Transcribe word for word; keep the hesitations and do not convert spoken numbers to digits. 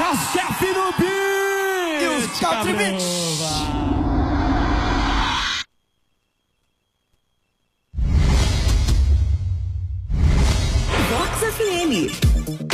É o chefe no beat! E os Country Beats! Vox F M.